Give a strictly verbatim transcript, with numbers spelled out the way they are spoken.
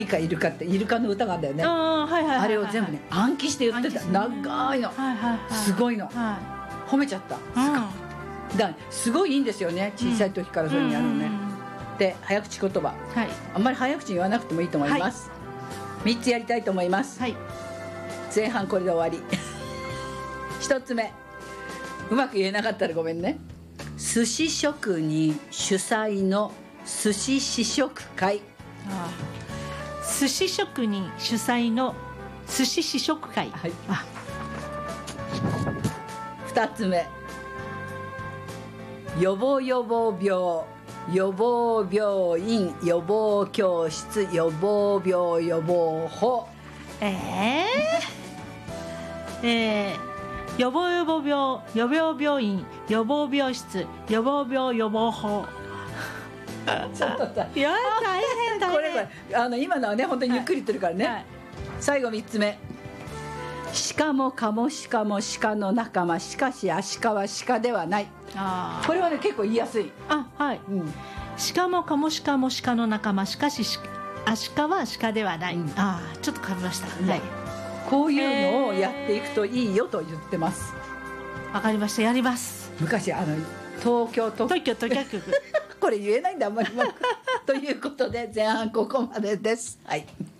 かイルカってイルカの歌があるんだよね。 あ, はいはいはいはい、 あれを全部ね暗記して言ってた。長いの、 はいはいはい、 すごいの、 は褒めちゃった。 い、 だからすごいいいんですよね、小さい時からそういうのやるのね、 うんうんうん、 で早口言葉、 はい、 あんまり早口に言わなくてもいいと思います、はい、みっつやりたいと思います、 はい、 前半これで終わりひとつめ、うまく言えなかったらごめんね。寿司職人主催の寿司試食会。 ああ、寿司職人主催の寿司試食会、 はい、 あ、 ふたつめ、予防予防病予防病院予防教室予防病予防法。 えー、えー、予防予防病予防病院予防病室予防病予防法。 ちょっとだいや大変大変。 これこれあの今のはね本当にゆっくり言ってるからね、はいはい、最後みっつめ、鹿もカモシカも鹿の仲間、しかしアシカは鹿ではない。あ、これはね結構言いやすい。 あ、はい、うん、鹿もカモシカも鹿の仲間、しかしアシカは鹿ではない、うん、あ、ちょっとかみました、ね、はい、 こういうのをやっていくといいよと言ってます。 わかりました、やります。 昔あの東京都東京都局これ言えないんだあんまりということで前半ここまでです。はい。